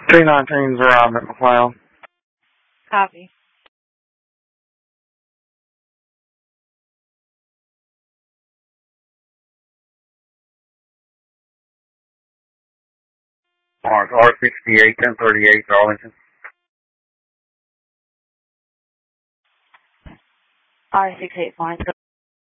319's arrived at McLeod. Copy. Mark R68, 1038, Arlington. R68, fine.